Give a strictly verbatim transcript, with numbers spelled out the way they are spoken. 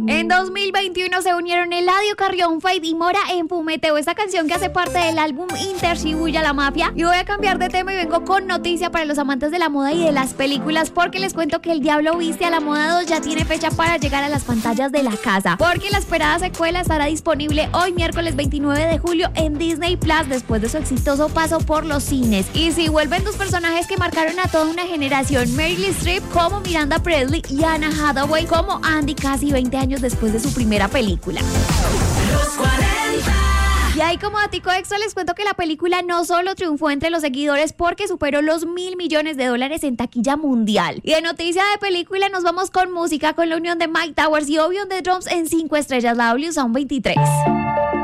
En dos mil veintiuno se unieron Eladio Carrión, Fade y Mora en Fumeteo, esta canción que hace parte del álbum Inter Shibuya la Mafia. Y voy a cambiar de tema y vengo con noticia para los amantes de la moda y de las películas, porque les cuento que El Diablo Viste a la Moda dos ya tiene fecha para llegar a las pantallas de la casa, porque la esperada secuela estará disponible hoy miércoles veintinueve de julio en Disney Plus después de su exitoso paso por los cines. Y si vuelven dos personajes que marcaron a toda una generación, Meryl Streep como Miranda Presley y Anna Hathaway como Andy, casi veinte años después de su primera película. Los cuarenta. Y ahí como datico extra les cuento que la película no solo triunfó entre los seguidores porque superó los mil millones de dólares en taquilla mundial. Y de noticia de película nos vamos con música, con la unión de Mike Towers y Obi on the Drums en cinco estrellas, la W Sound veintitrés.